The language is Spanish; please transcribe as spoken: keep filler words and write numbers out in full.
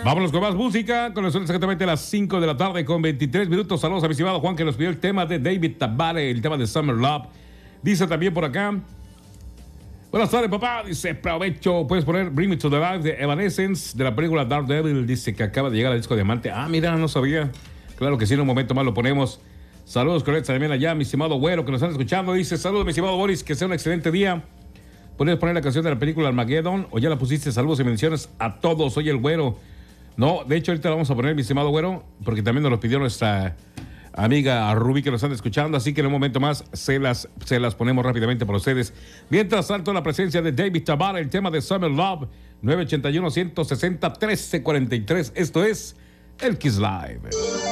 Vámonos con más música, con son exactamente las cinco de la tarde con veintitrés minutos. Saludos a mi estimado Juan, que nos pidió el tema de David Tabare, el tema de Summer Love. Dice también por acá: buenas tardes, papá. Dice, provecho. Puedes poner Bring Me to the Life de Evanescence, de la película Daredevil. Dice que acaba de llegar al disco Diamante. Ah, mira, no sabía. Claro que sí, en un momento más lo ponemos. Saludos correctos también allá, mi estimado Güero, que nos están escuchando. Dice, saludos, mi estimado Boris, que sea un excelente día. ¿Puedes poner la canción de la película Armageddon? ¿O ya la pusiste? Saludos y menciones a todos. Soy el Güero. No, de hecho, ahorita la vamos a poner, mi estimado Güero, porque también nos lo pidió nuestra amiga Rubí, que nos están escuchando. Así que en un momento más se las, se las ponemos rápidamente para ustedes. Mientras tanto, la presencia de David Tabara, el tema de Summer Love, nueve ochenta y uno, ciento sesenta, trece cuarenta y tres. Esto es el Kiss Live.